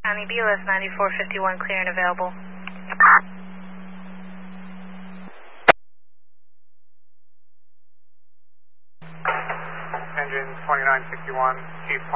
County BOS 9451, clear and available. Engine 2961, Chief